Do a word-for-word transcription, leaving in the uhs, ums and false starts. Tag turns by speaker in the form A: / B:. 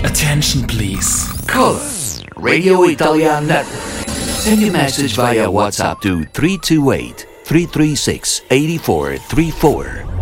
A: Attention, please.
B: Call us, Radio Italian Network. Send your message via WhatsApp to three two eight, three three six, eight four three four